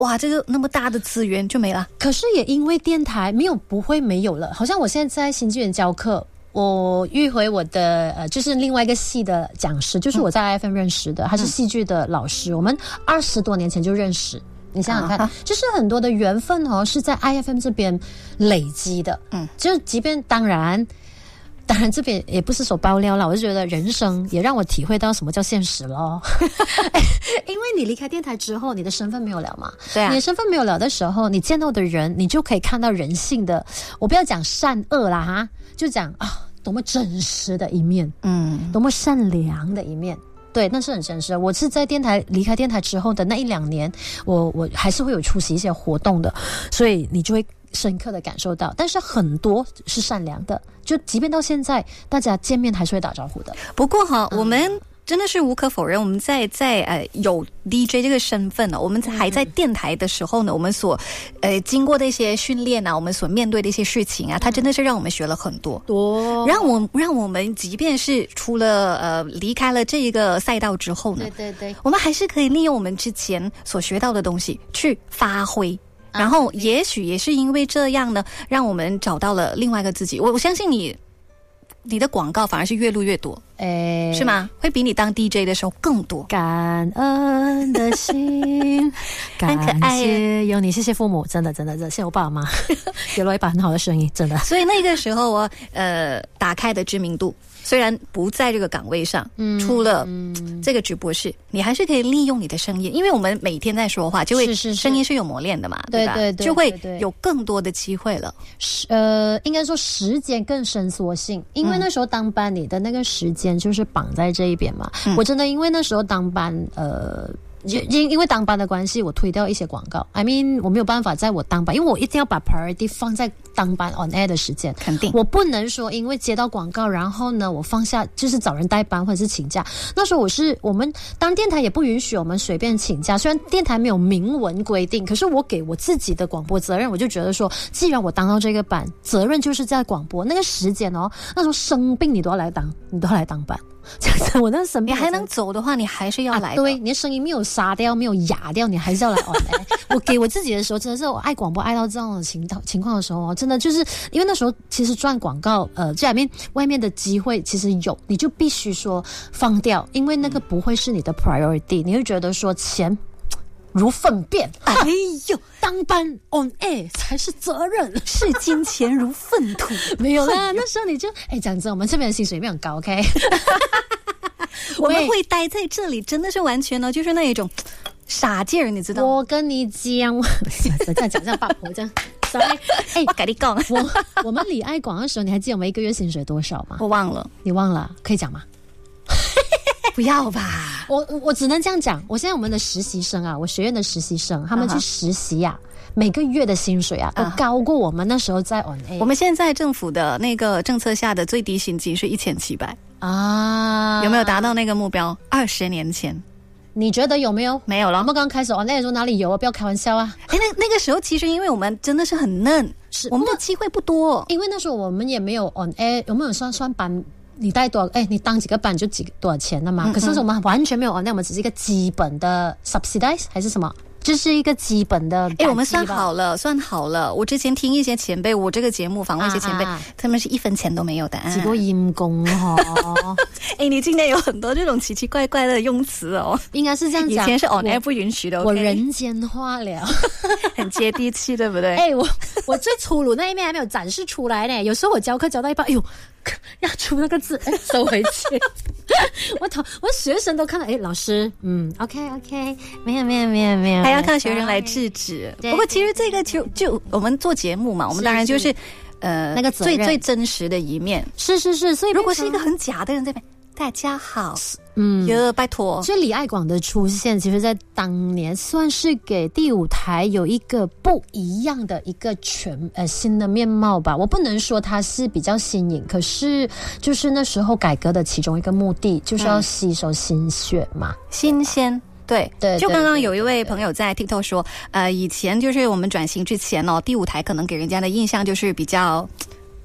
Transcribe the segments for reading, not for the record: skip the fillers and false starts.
哇，这个那么大的资源就没了。 可是也因为电台不会没有了，好像我现在在新纪元教课，我遇回我的就是另外一个系的讲师，就是我在 IFM 认识的，他是戏剧的老师，我们20多年前就认识。你想想看，就是很多的缘分是在 IFM 这边累积的。就即便当然这边也不是说爆料了，我就觉得人生也让我体会到什么叫现实咯。因为你离开电台之后，你的身份没有了嘛。 对啊， 你的身份没有了的时候，你见到的人，你就可以看到人性的，我不要讲善恶啦哈，就讲多么真实的一面，多么善良的一面。对，那是很真实的。我是在离开电台之后的那1-2年，我还是会有出席一些活动的，所以你就会深刻的感受到。但是很多是善良的，就即便到现在，大家见面还是会打招呼的。 不过我们真的是无可否认，我们在有 DJ 这个身份呢，我们还在电台的时候呢，我们所经过的一些训练啊，我们所面对的一些事情啊，它真的是让我们学了很多，让我们即便是除了离开了这一个赛道之后呢， 对， 我们还是可以利用我们之前所学到的东西去发挥。然后也许也是因为这样呢，让我们找到了另外一个自己。我相信你的广告反而是越录越多，是吗？会比你当 DJ 的时候更多。 感恩的心，感谢有你，谢谢父母，真的，谢谢我爸妈，给了我一把很好的声音，真的。 所以那个时候打开的知名度。虽然不在这个岗位上，出了这个直播室，你还是可以利用你的声音，因为我们每天在说话，就会声音是有磨练的嘛，对吧？对，就会有更多的机会了。 应该说时间更伸缩性，因为那时候当班你的那个时间就是绑在这一边嘛。我真的因为那时候当班因为当班的关系，我推掉一些广告。I mean， 我没有办法在我当班，因为我一定要把 priority 放在当班 on air 的时间。 肯定， 我不能说因为接到广告，然后呢，我放下就是找人代班或者是请假。那时候我们当电台也不允许我们随便请假，虽然电台没有明文规定，可是我给我自己的广播责任，我就觉得说，既然我当到这个班，责任就是在广播那个时间那时候生病你都要来当班。这样子，我那生病， 你还能走的话，你还是要来的。 对，你的声音没有沙掉，没有哑掉，你还是要来on air。我给我自己的时候，真的是我爱广播爱到这样的情况的时候，真的就是因为那时候其实赚广告，这外面的机会其实有，你就必须说放掉，因为那个不会是你的 priority， 你会觉得说钱如粪便，哎呦，当班 on air 才是责任， 视金钱如粪土。 没有啦，那时候你就讲真，我们这边的薪水没有很高 ，OK 。 我们会待在这里，真的是完全呢，就是那一种傻劲儿，你知道？ 我跟你讲，这样讲，这样八婆这样。sorry， 我跟你讲， 我们李爱广的时候，你还记得我们1个月薪水多少吗？ 我忘了， 你忘了？可以讲吗？ 不要吧， 我只能这样讲。我现在我们的实习生啊，我学院的实习生，他们去实习啊，每个月的薪水啊，都高过我们那时候在 on air。 我们现在政府的那个政策下的最低薪金是1700 啊， 有没有达到那个目标？20年前， 你觉得有没有？ 没有了。 我们刚开始 on air 的时候哪里有啊？不要开玩笑啊！ 那个时候其实因为我们真的是很嫩，我们的机会不多， 因为那时候我们也没有 on air， 有没有算班？你带多少？你当几个班就多少钱的嘛？可是我们完全没有 on air， 我们只是一个基本的 subsidize 还是什么？就是一个基本的。 我们算好了。我之前听一些前辈，我这个节目访问一些前辈，他们是1分钱都没有的。 几个阴功哦。 你今天有很多这种奇奇怪怪的用词哦。 应该是这样讲。 以前是 on air 不允许的。 我人间化了， 很接地气，对不对？ 我最粗鲁那一面还没有展示出来呢。有时候我教课教到一半，要出那个字，收回去。我学生都看到，老师，OK， 没有， 还要靠学生来制止。不过其实这个就我们做节目嘛，我们当然就是那个最真实的一面。 是，所以如果是一个很假的人这边，大家好，拜托。 所以李爱广的出现，其实在当年算是给第5台有一个不一样的一个新的面貌吧。我不能说它是比较新颖，可是就是那时候改革的其中一个目的，就是要吸收新血嘛， 新鲜。对，就刚刚有一位朋友在 TikTok 说，以前就是我们转型之前第5台可能给人家的印象就是比较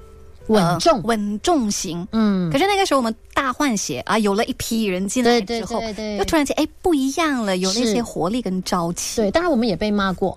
稳重型。可是那个时候我们大换血啊，有了一批人进来之后，又突然间不一样了，有那些活力跟朝气。 对，当然我们也被骂过。